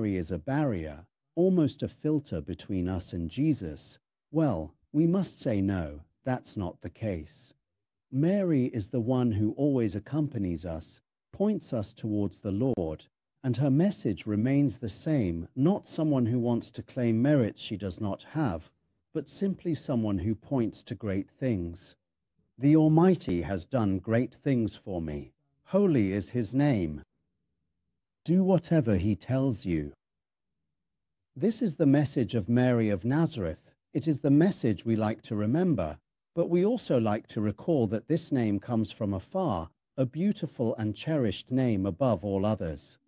Mary is a barrier, almost a filter between us and Jesus, well, we must say no, that's not the case. Mary is the one who always accompanies us, points us towards the Lord, and her message remains the same, not someone who wants to claim merits she does not have, but simply someone who points to great things. The Almighty has done great things for me. Holy is his name. Do whatever he tells you. This is the message of Mary of Nazareth. It is the message we like to remember, but we also like to recall that this name comes from afar, a beautiful and cherished name above all others.